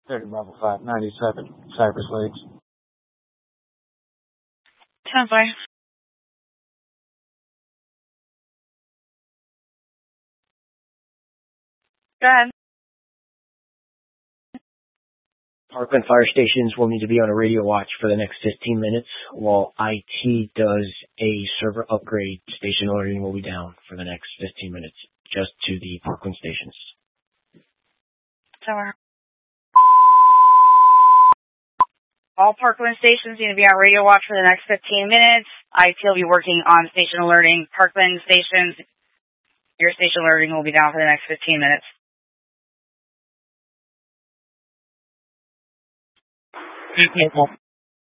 Level 597, Cypress Lakes. 10-5. Go ahead. Parkland fire stations will need to be on a radio watch for the next 15 minutes while IT does a server upgrade. Station alerting will be down for the next 15 minutes just to the Parkland stations. Tower. All Parkland stations need to be on radio watch for the next 15 minutes. IT will be working on station alerting. Parkland stations, your station alerting will be down for the next 15 minutes. April